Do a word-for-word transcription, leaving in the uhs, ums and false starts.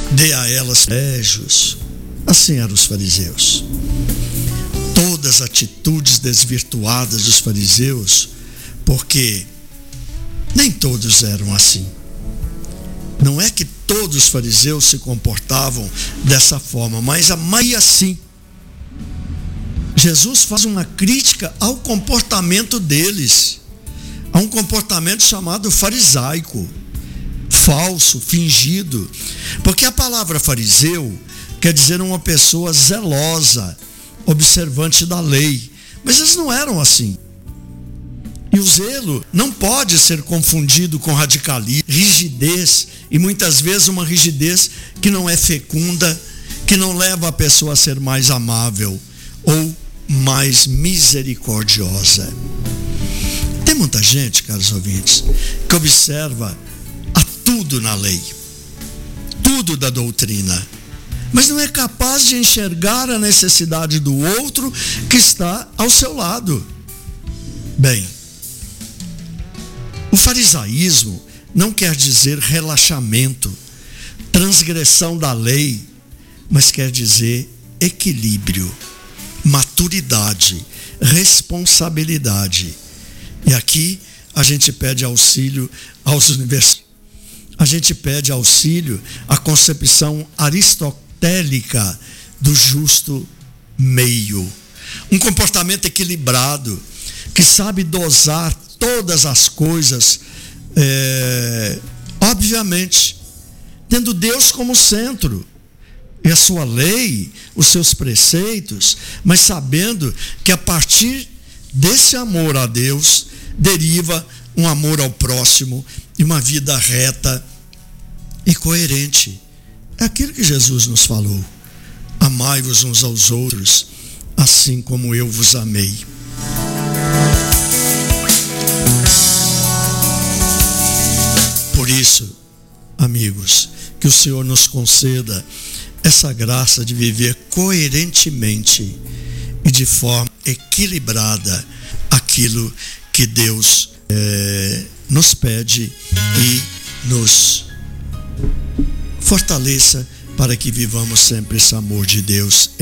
dê a elas privilégios. Assim eram os fariseus. Todas as atitudes desvirtuadas dos fariseus, porque nem todos eram assim. Não é que todos os fariseus se comportavam dessa forma, mas a maioria sim. Jesus faz uma crítica ao comportamento deles, a um comportamento chamado farisaico, falso, fingido, porque a palavra fariseu quer dizer uma pessoa zelosa, observante da lei, mas eles não eram assim. E o zelo não pode ser confundido com radicalismo, rigidez, e muitas vezes uma rigidez que não é fecunda, que não leva a pessoa a ser mais amável ou mais misericordiosa. Tem muita gente, caros ouvintes, que observa a tudo na lei, tudo da doutrina, mas não é capaz de enxergar a necessidade do outro que está ao seu lado. Bem, o farisaísmo não quer dizer relaxamento, transgressão da lei, mas quer dizer equilíbrio, maturidade, responsabilidade. E aqui a gente pede auxílio aos universitários. A gente pede auxílio à concepção aristotélica do justo meio. Um comportamento equilibrado, que sabe dosar todas as coisas, é, obviamente, tendo Deus como centro, e a sua lei, os seus preceitos, mas sabendo que a partir desse amor a Deus, deriva um amor ao próximo e uma vida reta e coerente. É aquilo que Jesus nos falou: amai-vos uns aos outros, assim como eu vos amei. Por isso, amigos, que o Senhor nos conceda essa graça de viver coerentemente e de forma equilibrada aquilo que Deus é, nos pede e nos fortaleça para que vivamos sempre esse amor de Deus.